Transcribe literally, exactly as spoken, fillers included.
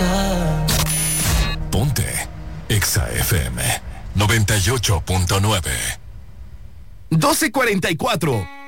Ponte Exa F M noventa y ocho punto nueve. doce cuarenta y cuatro.